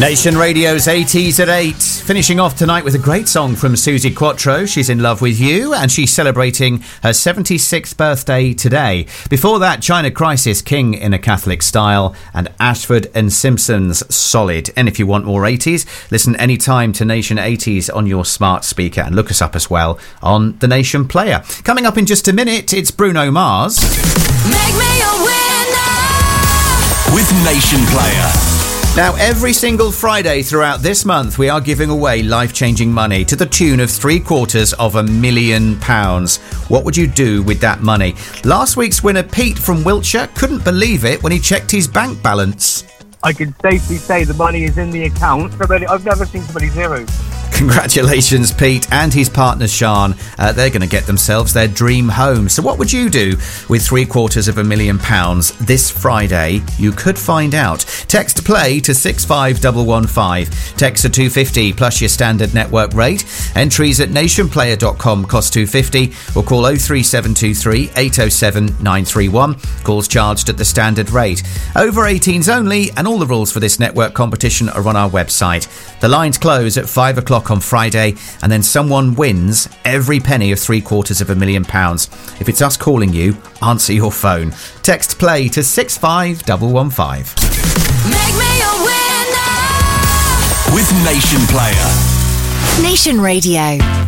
Nation Radio's 80s at 8. Finishing off tonight with a great song from Suzi Quatro. She's in love with you, and she's celebrating her 76th birthday today. Before that, China Crisis, King in a Catholic Style, and Ashford and Simpson's Solid. And if you want more 80s, listen anytime to Nation 80s on your smart speaker, and look us up as well on the Nation Player. Coming up in just a minute, it's Bruno Mars. Make me a winner with Nation Player. Now, every single Friday throughout this month, we are giving away life-changing money to the tune of £750,000. What would you do with that money? Last week's winner, Pete from Wiltshire, couldn't believe it when he checked his bank balance. I can safely say the money is in the account. I've never seen so many zeros. Congratulations, Pete and his partner, Sean. They're going to get themselves their dream home. So what would you do with £750,000 this Friday? You could find out. Text play to 65115. Text to 250 plus your standard network rate. Entries at nationplayer.com cost £250 or call 03723 807 931. Calls charged at the standard rate. Over 18s only, and all the rules for this network competition are on our website. The lines close at 5 o'clock on Friday, and then someone wins every penny of £750,000. If it's us calling you, answer your phone. Text play to 65115. Make me a winner with Nation Player. Nation Radio.